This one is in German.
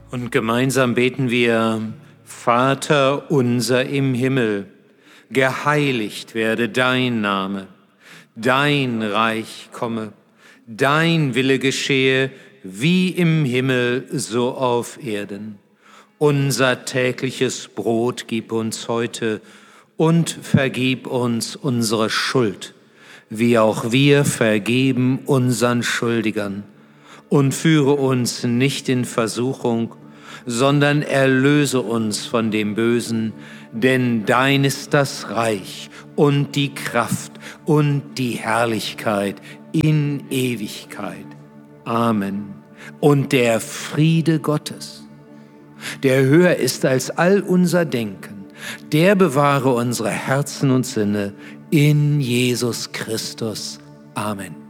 Und gemeinsam beten wir: Vater unser im Himmel, geheiligt werde dein Name, dein Reich komme, dein Wille geschehe, wie im Himmel, so auf Erden. Unser tägliches Brot gib uns heute und vergib uns unsere Schuld, wie auch wir vergeben unseren Schuldigern. Und führe uns nicht in Versuchung, sondern erlöse uns von dem Bösen, denn dein ist das Reich und die Kraft und die Herrlichkeit in Ewigkeit. Amen. Und der Friede Gottes, der höher ist als all unser Denken, der bewahre unsere Herzen und Sinne in Jesus Christus. Amen.